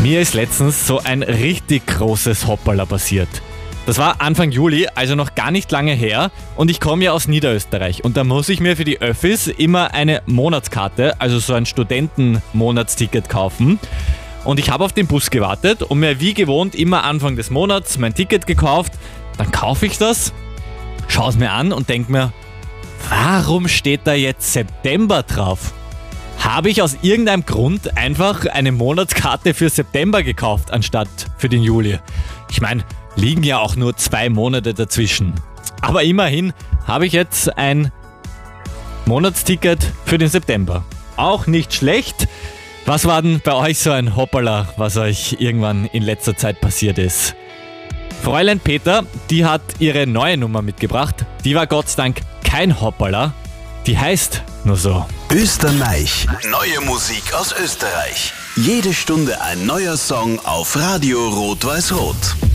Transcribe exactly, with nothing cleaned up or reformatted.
Mir ist letztens so ein richtig großes Hoppala passiert. Das war Anfang Juli, also noch gar nicht lange her, und ich komme ja aus Niederösterreich und da muss ich mir für die Öffis immer eine Monatskarte, also so ein Studentenmonatsticket kaufen. Und ich habe auf den Bus gewartet und mir wie gewohnt immer Anfang des Monats mein Ticket gekauft. Dann kaufe ich das, schaue es mir an und denke mir, warum steht da jetzt September drauf? Habe ich aus irgendeinem Grund einfach eine Monatskarte für September gekauft, anstatt für den Juli? Ich meine, liegen ja auch nur zwei Monate dazwischen. Aber immerhin habe ich jetzt ein Monatsticket für den September. Auch nicht schlecht. Was war denn bei euch so ein Hoppala, was euch irgendwann in letzter Zeit passiert ist? Fräulein Peter, die hat ihre neue Nummer mitgebracht. Die war Gott sei Dank kein Hoppala. Die heißt nur so. Österreich. Neue Musik aus Österreich. Jede Stunde ein neuer Song auf Radio Rot-Weiß-Rot.